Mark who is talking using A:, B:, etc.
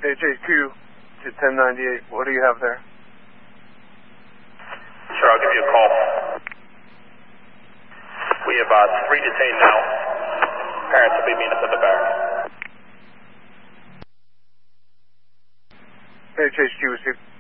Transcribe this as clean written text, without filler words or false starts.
A: HHQ to 1098. What do you have there?
B: Sure, I'll give you a call. We have 3 detained now. Parents will be meeting us at the barracks.
A: HHQ,